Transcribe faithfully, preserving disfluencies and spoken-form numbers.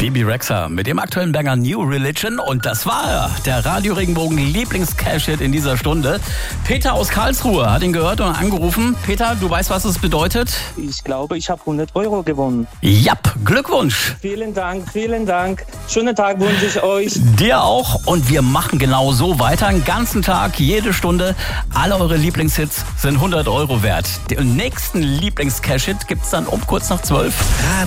Bebe Rexha mit dem aktuellen Banger New Religion. Und das war der Radio Regenbogen Lieblings-Cash-Hit in dieser Stunde. Peter aus Karlsruhe hat ihn gehört und angerufen. Peter, du weißt, was es bedeutet? Ich glaube, ich habe hundert Euro gewonnen. Japp, Glückwunsch. Vielen Dank, vielen Dank. Schönen Tag wünsche ich euch. Dir auch. Und wir machen genau so weiter. Den ganzen Tag, jede Stunde. Alle eure Lieblingshits sind hundert Euro wert. Den nächsten Lieblings-Cash-Hit gibt es dann um kurz nach zwölf.